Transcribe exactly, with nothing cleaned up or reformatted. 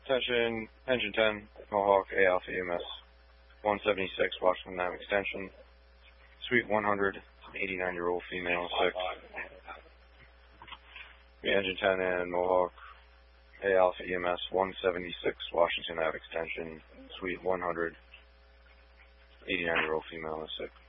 Attention, Engine ten, Mohawk A Alpha E M S one seventy-six, Washington Ave Extension, Suite one hundred, eighty-nine-year-old female, sick. Engine ten and Mohawk A Alpha E M S one seventy-six, Washington Ave Extension, Suite one hundred, eighty-nine-year-old female, sick.